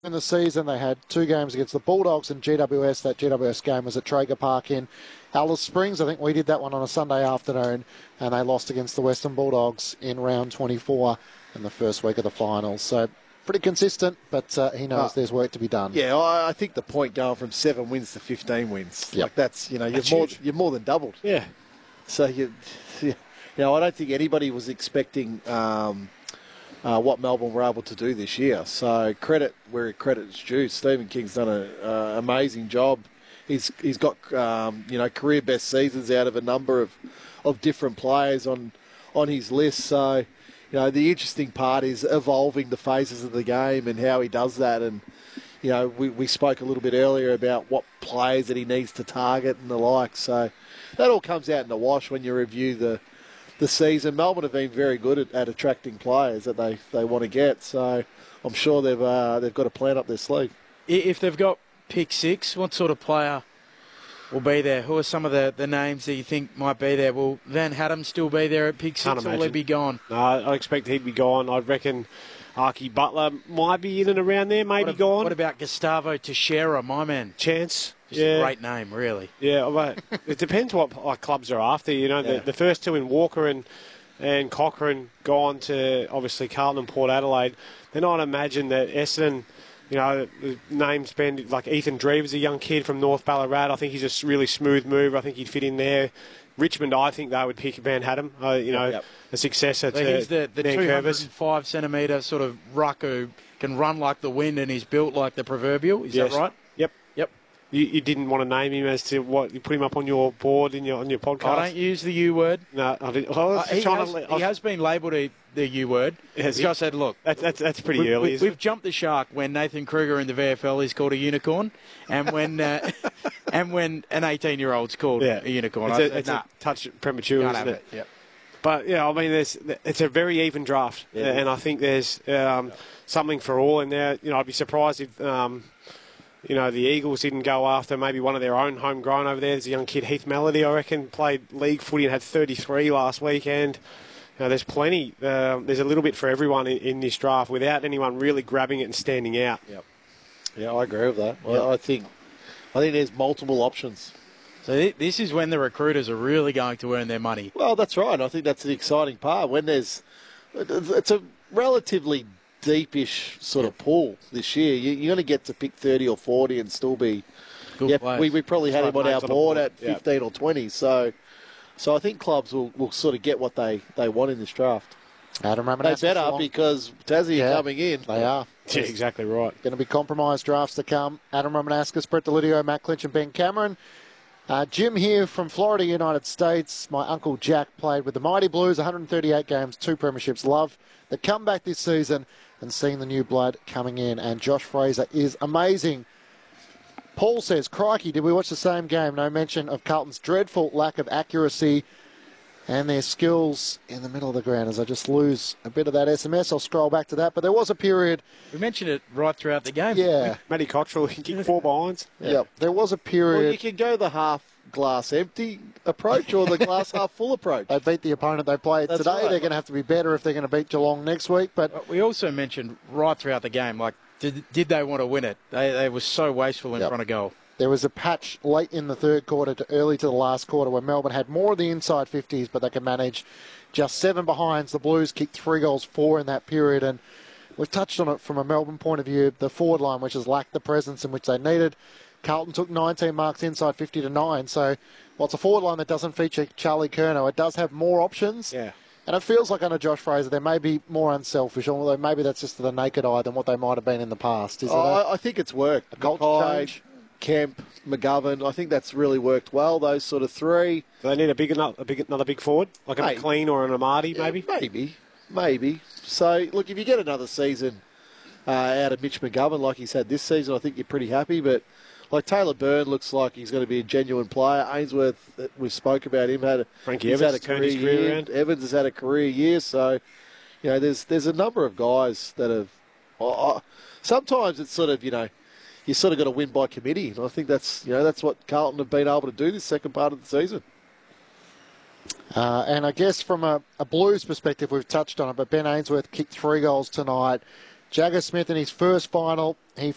in the season. They had 2 games against the Bulldogs and GWS. That GWS game was at Traeger Park in Alice Springs. I think we did that one on a Sunday afternoon, and they lost against the Western Bulldogs in round 24 in the first week of the finals. So pretty consistent, but he knows there's work to be done. Yeah, I think the point going from 7 wins to 15 wins, like that's, you've more than doubled. Yeah. So I don't think anybody was expecting what Melbourne were able to do this year. So credit where credit's due. Stephen King's done an amazing job. He's got career best seasons out of a number of different players on his list. So the interesting part is evolving the phases of the game and how he does that. And we spoke a little bit earlier about what players that he needs to target and the like. So that all comes out in the wash when you review the season. Melbourne have been very good at attracting players that they want to get. So I'm sure they've got a plan up their sleeve. If they've got pick 6, what sort of player will be there? Who are some of the names that you think might be there? Will Van Hatten still be there at pick 6, or will he be gone? No, I expect he'd be gone. I reckon Archie Butler might be in and around there, maybe gone. What about Gustavo Teixeira, my man? Chance. Just a great name, really. Yeah, well, it depends what clubs are after. The first 2 in Walker and Cochrane gone to, obviously, Carlton and Port Adelaide. Then I'd imagine that Essendon, the names been like Ethan Drever's a young kid from North Ballarat. I think he's a really smooth mover. I think he'd fit in there. Richmond, I think they would pick Van Hatten, a successor to he's the Dan Curvis. 205-centimetre sort of ruck who can run like the wind and he's built like the proverbial. Is that right? Yep. You didn't want to name him as to what you put him up on your board on your podcast. I don't use the U word. No, I didn't. He has been labelled the U word. Because I said, look, that's pretty early. We've jumped the shark when Nathan Kruger in the VFL is called a unicorn, and when and when an 18-year-old's called a unicorn. It's a touch premature, isn't it? Yep. But it's a very even draft, and I think there's something for all in there. I'd be surprised if the Eagles didn't go after maybe one of their own homegrown over there. There's a young kid, Heath Melody, I reckon, played league footy and had 33 last weekend. There's plenty. There's a little bit for everyone in this draft without anyone really grabbing it and standing out. Yep. Yeah, I agree with that. Yep. I think there's multiple options. So this is when the recruiters are really going to earn their money. Well, that's right. I think that's the exciting part. It's a relatively deepish sort of pool this year. You're going to get to pick 30 or 40 and still be good players. We probably had him on our board at 15 or 20. So I think clubs will sort of get what they want in this draft. Adam Ramanauskas. They better because Tassie are coming in. They are. Yeah, exactly right. Going to be compromised drafts to come. Adam Ramanauskas, Brett Delidio, Matt Clinch and Ben Cameron. Jim here from Florida, United States. My uncle Jack played with the Mighty Blues, 138 games, 2 premierships. Love the comeback this season and seeing the new blood coming in. And Josh Fraser is amazing. Paul says, crikey, did we watch the same game? No mention of Carlton's dreadful lack of accuracy and their skills in the middle of the ground. As I just lose a bit of that SMS, I'll scroll back to that. But there was a period. We mentioned it right throughout the game. Yeah. Matty Cottrell, he kicked 4 behinds. Yeah. There was a period. Well, you can go the half glass empty approach or the glass half full approach. They beat the opponent they played today. Right. They're going to have to be better if they're going to beat Geelong next week. But we also mentioned right throughout the game, like, did they want to win it? They were so wasteful in front of goal. There was a patch late in the third quarter to early to the last quarter where Melbourne had more of the inside 50s, but they could manage just 7 behinds. The Blues kicked 3 goals, 4 in that period. And we've touched on it from a Melbourne point of view. The forward line, which has lacked the presence in which they needed. Carlton took 19 marks inside 50 to 9. So while it's a forward line that doesn't feature Charlie Curnow, it does have more options. Yeah. And it feels like under Josh Fraser, they may be more unselfish, although maybe that's just to the naked eye than what they might have been in the past. I think it's worked. A culture change. Kemp, McGovern, I think that's really worked well, those sort of 3. Do they need another big forward? Like a McLean or an Amadi, maybe? Maybe. So, look, if you get another season out of Mitch McGovern like he's had this season, I think you're pretty happy. But, like, Taylor Byrne looks like he's going to be a genuine player. Ainsworth, we spoke about him, Frankie Evans had a career year. Evans has had a career year. So, there's a number of guys that have... sometimes it's sort of, you sort of got to win by committee. And I think that's what Carlton have been able to do this second part of the season. And I guess from a Blues perspective, we've touched on it, but Ben Ainsworth kicked 3 goals tonight. Jagger Smith in his first final, he